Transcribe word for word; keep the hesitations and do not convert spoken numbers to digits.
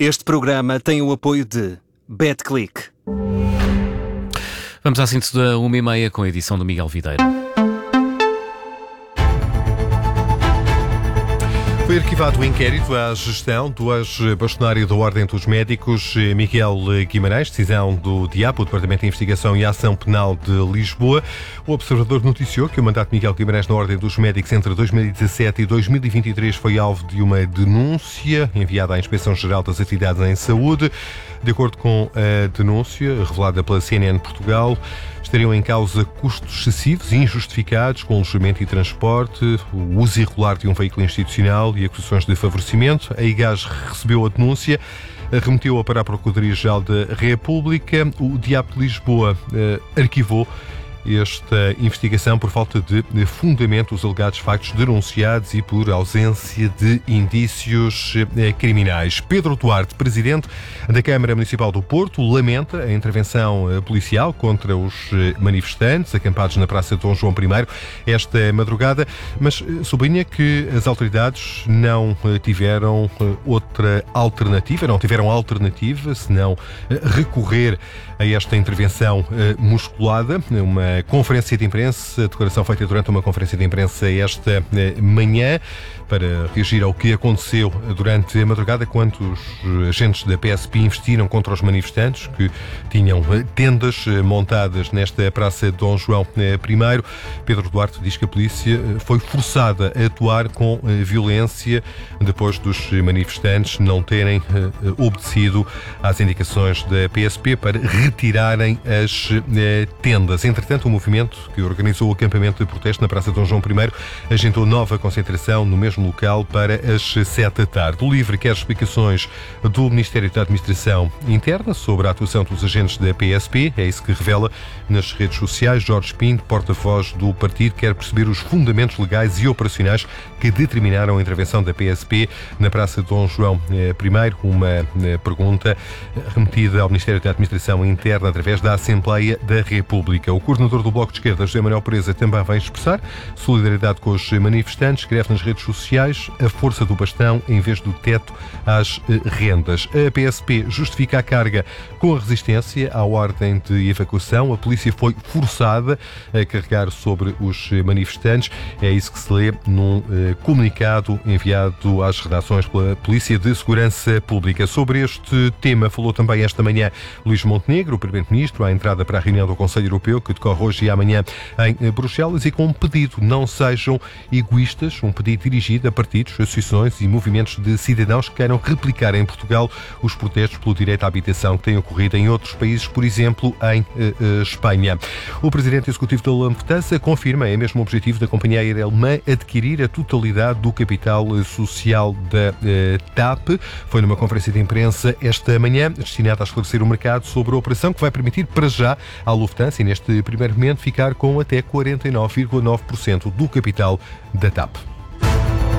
Este programa tem o apoio de BetClick. Vamos à síntese da uma e meia com a edição do Miguel Videira. Foi arquivado o inquérito à gestão do ex-bastonário da Ordem dos Médicos, Miguel Guimarães, decisão do DIAP, o Departamento de Investigação e Ação Penal de Lisboa. O Observador noticiou que o mandato de Miguel Guimarães na Ordem dos Médicos entre dois mil e dezassete e dois mil e vinte e três foi alvo de uma denúncia enviada à Inspeção-Geral das Atividades em Saúde. De acordo com a denúncia, revelada pela C N N Portugal, estariam em causa custos excessivos e injustificados com alojamento e transporte, o uso irregular de um veículo institucional e acusações de favorecimento. A IGAS recebeu a denúncia, remeteu-a para a Procuradoria-Geral da República. O DIAP de Lisboa eh, arquivou esta investigação por falta de fundamento dos alegados factos denunciados e por ausência de indícios criminais. Pedro Duarte, presidente da Câmara Municipal do Porto, lamenta a intervenção policial contra os manifestantes acampados na Praça de Dom João I esta madrugada, mas sublinha que as autoridades não tiveram outra alternativa, não tiveram alternativa senão recorrer a esta intervenção musculada. Uma conferência de imprensa, a declaração feita durante uma conferência de imprensa esta manhã, para reagir ao que aconteceu durante a madrugada, quando os agentes da P S P investiram contra os manifestantes que tinham tendas montadas nesta Praça de Dom João I. Pedro Duarte diz que a polícia foi forçada a atuar com violência depois dos manifestantes não terem obedecido às indicações da P S P para retirarem as tendas. Entretanto, o movimento que organizou o acampamento de protesto na Praça de Dom João I agendou nova concentração no mesmo local para as sete da tarde. O LIVRE quer explicações do Ministério da Administração Interna sobre a atuação dos agentes da P S P. É isso que revela nas redes sociais. Jorge Pinto, porta-voz do partido, quer perceber os fundamentos legais e operacionais que determinaram a intervenção da P S P na Praça de Dom João I. Uma pergunta remetida ao Ministério da Administração Interna através da Assembleia da República. O coordenador do Bloco de Esquerda, José Manuel Pereza, também vai expressar solidariedade com os manifestantes. Escreve nas redes sociais: a força do bastão em vez do teto às rendas. A P S P justifica a carga com a resistência à ordem de evacuação. A polícia foi forçada a carregar sobre os manifestantes. É isso que se lê num comunicado enviado às redações pela Polícia de Segurança Pública. Sobre este tema falou também esta manhã Luís Montenegro, o Primeiro-Ministro, à entrada para a reunião do Conselho Europeu, que decorre hoje e amanhã em Bruxelas, e com um pedido: não sejam egoístas, um pedido dirigido a partidos, associações e movimentos de cidadãos que queiram replicar em Portugal os protestos pelo direito à habitação que têm ocorrido em outros países, por exemplo, em uh, uh, Espanha. O presidente executivo da Lufthansa confirma, é mesmo o objetivo da companhia aérea alemã, adquirir a totalidade do capital social da uh, T A P. Foi numa conferência de imprensa esta manhã, destinada a esclarecer o mercado sobre a operação, que vai permitir para já à Lufthansa, e neste primeiro momento, ficar com até quarenta e nove vírgula nove por cento do capital da T A P.